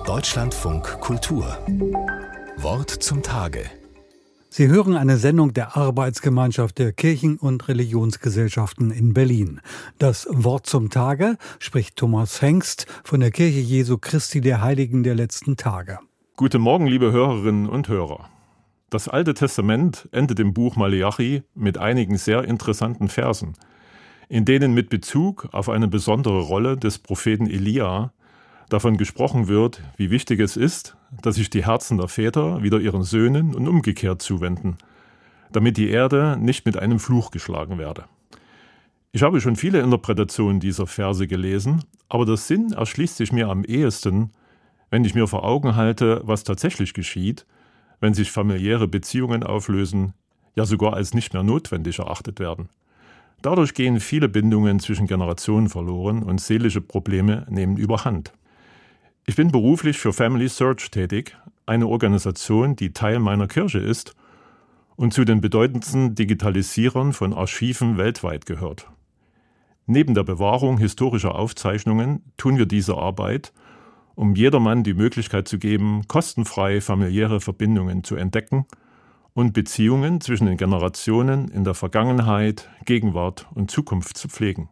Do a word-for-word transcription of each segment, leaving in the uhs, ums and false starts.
Deutschlandfunk Kultur. Wort zum Tage. Sie hören eine Sendung der Arbeitsgemeinschaft der Kirchen- und Religionsgesellschaften in Berlin. Das Wort zum Tage spricht Thomas Hengst von der Kirche Jesu Christi der Heiligen der letzten Tage. Guten Morgen, liebe Hörerinnen und Hörer. Das Alte Testament endet im Buch Maleachi mit einigen sehr interessanten Versen, in denen mit Bezug auf eine besondere Rolle des Propheten Elia davon gesprochen wird, wie wichtig es ist, dass sich die Herzen der Väter wieder ihren Söhnen und umgekehrt zuwenden, damit die Erde nicht mit einem Fluch geschlagen werde. Ich habe schon viele Interpretationen dieser Verse gelesen, aber der Sinn erschließt sich mir am ehesten, wenn ich mir vor Augen halte, was tatsächlich geschieht, wenn sich familiäre Beziehungen auflösen, ja sogar als nicht mehr notwendig erachtet werden. Dadurch gehen viele Bindungen zwischen Generationen verloren und seelische Probleme nehmen überhand. Ich bin beruflich für Family Search tätig, eine Organisation, die Teil meiner Kirche ist und zu den bedeutendsten Digitalisierern von Archiven weltweit gehört. Neben der Bewahrung historischer Aufzeichnungen tun wir diese Arbeit, um jedermann die Möglichkeit zu geben, kostenfrei familiäre Verbindungen zu entdecken und Beziehungen zwischen den Generationen in der Vergangenheit, Gegenwart und Zukunft zu pflegen.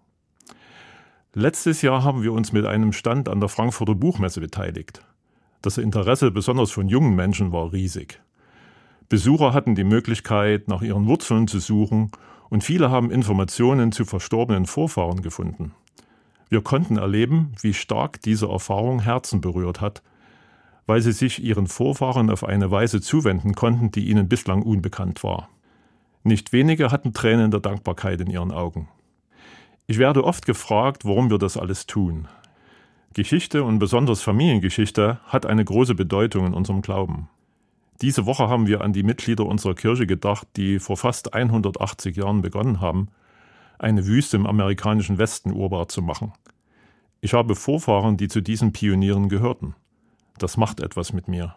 Letztes Jahr haben wir uns mit einem Stand an der Frankfurter Buchmesse beteiligt. Das Interesse besonders von jungen Menschen war riesig. Besucher hatten die Möglichkeit, nach ihren Wurzeln zu suchen und viele haben Informationen zu verstorbenen Vorfahren gefunden. Wir konnten erleben, wie stark diese Erfahrung Herzen berührt hat, weil sie sich ihren Vorfahren auf eine Weise zuwenden konnten, die ihnen bislang unbekannt war. Nicht wenige hatten Tränen der Dankbarkeit in ihren Augen. Ich werde oft gefragt, warum wir das alles tun. Geschichte und besonders Familiengeschichte hat eine große Bedeutung in unserem Glauben. Diese Woche haben wir an die Mitglieder unserer Kirche gedacht, die vor fast hundertachtzig Jahren begonnen haben, eine Wüste im amerikanischen Westen urbar zu machen. Ich habe Vorfahren, die zu diesen Pionieren gehörten. Das macht etwas mit mir.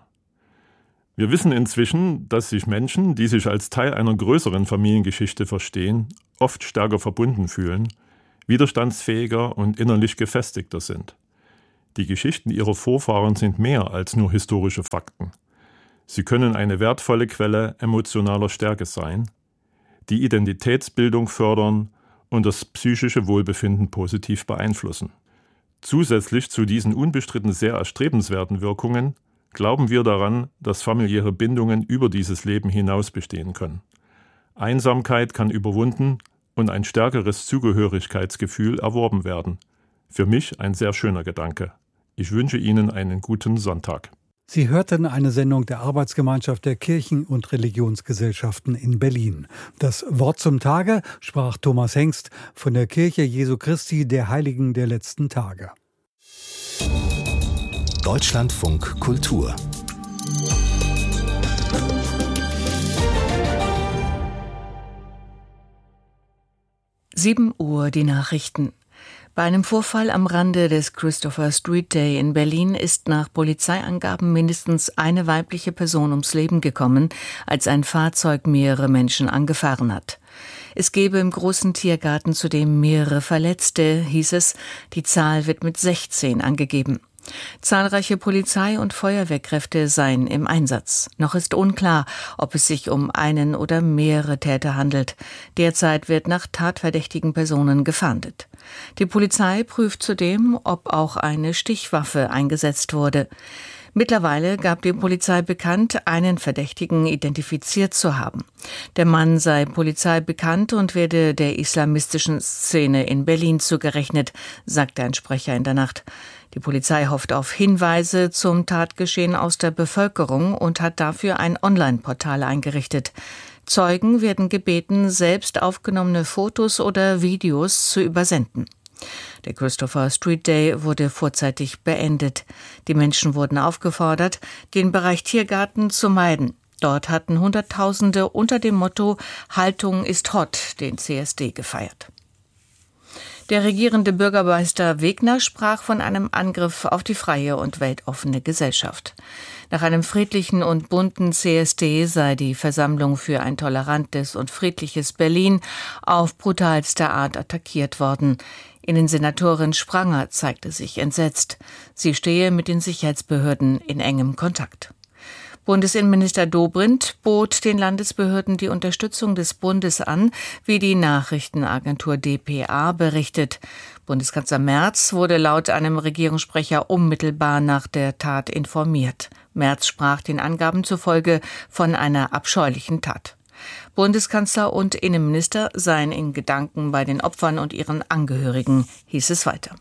Wir wissen inzwischen, dass sich Menschen, die sich als Teil einer größeren Familiengeschichte verstehen, oft stärker verbunden fühlen, widerstandsfähiger und innerlich gefestigter sind. Die Geschichten ihrer Vorfahren sind mehr als nur historische Fakten. Sie können eine wertvolle Quelle emotionaler Stärke sein, die Identitätsbildung fördern und das psychische Wohlbefinden positiv beeinflussen. Zusätzlich zu diesen unbestritten sehr erstrebenswerten Wirkungen glauben wir daran, dass familiäre Bindungen über dieses Leben hinaus bestehen können. Einsamkeit kann überwunden und ein stärkeres Zugehörigkeitsgefühl erworben werden. Für mich ein sehr schöner Gedanke. Ich wünsche Ihnen einen guten Sonntag. Sie hörten eine Sendung der Arbeitsgemeinschaft der Kirchen- und Religionsgesellschaften in Berlin. Das Wort zum Tage sprach Thomas Hengst von der Kirche Jesu Christi der Heiligen der letzten Tage. Deutschlandfunk Kultur. sieben Uhr die Nachrichten. Bei einem Vorfall am Rande des Christopher Street Day in Berlin ist nach Polizeiangaben mindestens eine weibliche Person ums Leben gekommen, als ein Fahrzeug mehrere Menschen angefahren hat. Es gebe im großen Tiergarten zudem mehrere Verletzte, hieß es. Die Zahl wird mit sechzehn angegeben. Zahlreiche Polizei- und Feuerwehrkräfte seien im Einsatz. Noch ist unklar, ob es sich um einen oder mehrere Täter handelt. Derzeit wird nach tatverdächtigen Personen gefahndet. Die Polizei prüft zudem, ob auch eine Stichwaffe eingesetzt wurde. Mittlerweile gab die Polizei bekannt, einen Verdächtigen identifiziert zu haben. Der Mann sei Polizei bekannt und werde der islamistischen Szene in Berlin zugerechnet, sagte ein Sprecher in der Nacht. Die Polizei hofft auf Hinweise zum Tatgeschehen aus der Bevölkerung und hat dafür ein Online-Portal eingerichtet. Zeugen werden gebeten, selbst aufgenommene Fotos oder Videos zu übersenden. Der Christopher Street Day wurde vorzeitig beendet. Die Menschen wurden aufgefordert, den Bereich Tiergarten zu meiden. Dort hatten Hunderttausende unter dem Motto »Haltung ist hot« den C S D gefeiert. Der regierende Bürgermeister Wegner sprach von einem Angriff auf die freie und weltoffene Gesellschaft. Nach einem friedlichen und bunten C S D sei die Versammlung für ein tolerantes und friedliches Berlin auf brutalste Art attackiert worden. Innensenatorin Spranger zeigte sich entsetzt. Sie stehe mit den Sicherheitsbehörden in engem Kontakt. Bundesinnenminister Dobrindt bot den Landesbehörden die Unterstützung des Bundes an, wie die Nachrichtenagentur D P A berichtet. Bundeskanzler Merz wurde laut einem Regierungssprecher unmittelbar nach der Tat informiert. Merz sprach den Angaben zufolge von einer abscheulichen Tat. Bundeskanzler und Innenminister seien in Gedanken bei den Opfern und ihren Angehörigen, hieß es weiter.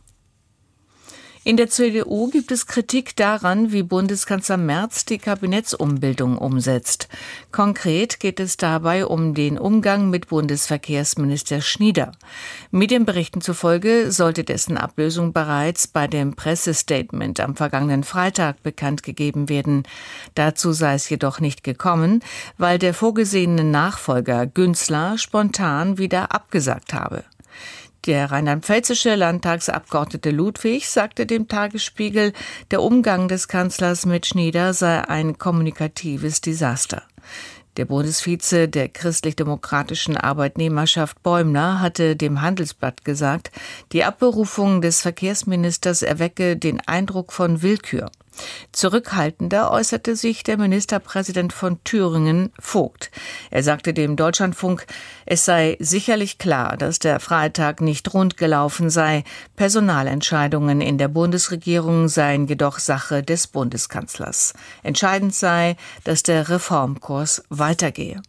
In der C D U gibt es Kritik daran, wie Bundeskanzler Merz die Kabinettsumbildung umsetzt. Konkret geht es dabei um den Umgang mit Bundesverkehrsminister Schnieder. Medienberichten zufolge sollte dessen Ablösung bereits bei dem Pressestatement am vergangenen Freitag bekannt gegeben werden. Dazu sei es jedoch nicht gekommen, weil der vorgesehene Nachfolger Günzler spontan wieder abgesagt habe. Der rheinland-pfälzische Landtagsabgeordnete Ludwig sagte dem Tagesspiegel, der Umgang des Kanzlers mit Schnieder sei ein kommunikatives Desaster. Der Bundesvize der christlich-demokratischen Arbeitnehmerschaft Bäumler hatte dem Handelsblatt gesagt, die Abberufung des Verkehrsministers erwecke den Eindruck von Willkür. Zurückhaltender äußerte sich der Ministerpräsident von Thüringen, Vogt. Er sagte dem Deutschlandfunk, es sei sicherlich klar, dass der Freitag nicht rund gelaufen sei. Personalentscheidungen in der Bundesregierung seien jedoch Sache des Bundeskanzlers. Entscheidend sei, dass der Reformkurs weitergehe.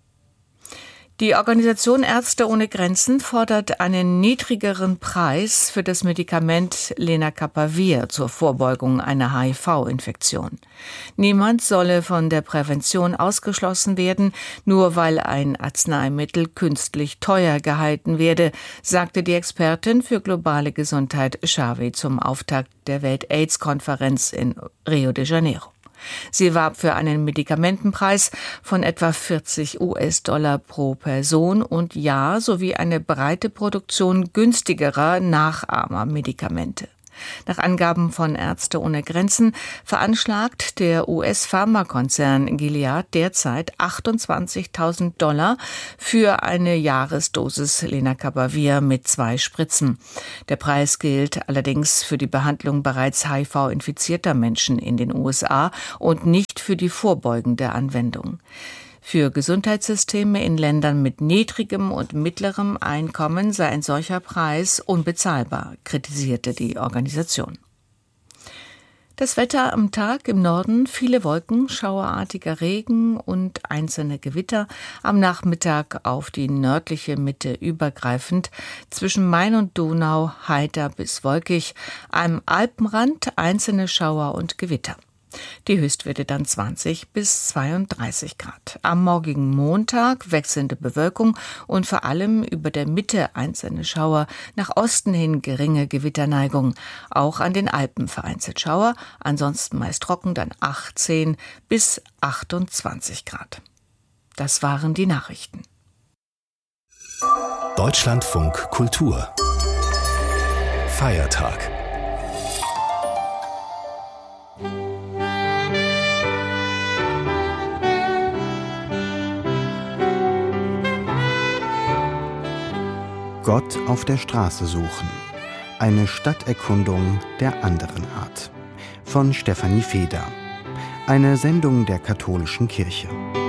Die Organisation Ärzte ohne Grenzen fordert einen niedrigeren Preis für das Medikament Lenacapavir zur Vorbeugung einer H I V-Infektion. Niemand solle von der Prävention ausgeschlossen werden, nur weil ein Arzneimittel künstlich teuer gehalten werde, sagte die Expertin für globale Gesundheit Xavi zum Auftakt der Welt-AIDS-Konferenz in Rio de Janeiro. Sie warb für einen Medikamentenpreis von etwa vierzig US-Dollar pro Person und Jahr sowie eine breite Produktion günstigerer Nachahmermedikamente. Nach Angaben von Ärzte ohne Grenzen veranschlagt der U S-Pharmakonzern Gilead derzeit achtundzwanzigtausend Dollar für eine Jahresdosis Lenacapavir mit zwei Spritzen. Der Preis gilt allerdings für die Behandlung bereits H I V-infizierter Menschen in den U S A und nicht für die vorbeugende Anwendung. Für Gesundheitssysteme in Ländern mit niedrigem und mittlerem Einkommen sei ein solcher Preis unbezahlbar, kritisierte die Organisation. Das Wetter am Tag im Norden, viele Wolken, schauerartiger Regen und einzelne Gewitter, am Nachmittag auf die nördliche Mitte übergreifend, zwischen Main und Donau heiter bis wolkig, am Alpenrand einzelne Schauer und Gewitter. Die Höchstwerte dann zwanzig bis zweiunddreißig Grad. Am morgigen Montag wechselnde Bewölkung und vor allem über der Mitte einzelne Schauer, nach Osten hin geringe Gewitterneigung. Auch an den Alpen vereinzelt Schauer, ansonsten meist trocken, dann achtzehn bis achtundzwanzig Grad. Das waren die Nachrichten. Deutschlandfunk Kultur Feiertag. Gott auf der Straße suchen. Eine Stadterkundung der anderen Art. Von Stefanie Feder. Eine Sendung der Katholischen Kirche.